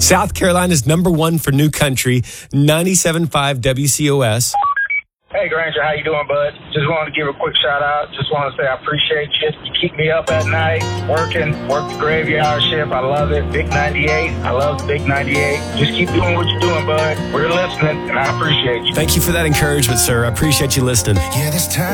South Carolina's number one for new country, 97.5 WCOS. Hey, Granger, how you doing, bud? Just wanted to give a quick shout-out. Just want to say I appreciate you. You keep me up at night, work the graveyard shift. I love it. Big 98. I love Big 98. Just keep doing what you're doing, bud. We're listening, and I appreciate you. Thank you for that encouragement, sir. I appreciate you listening. Yeah, this time.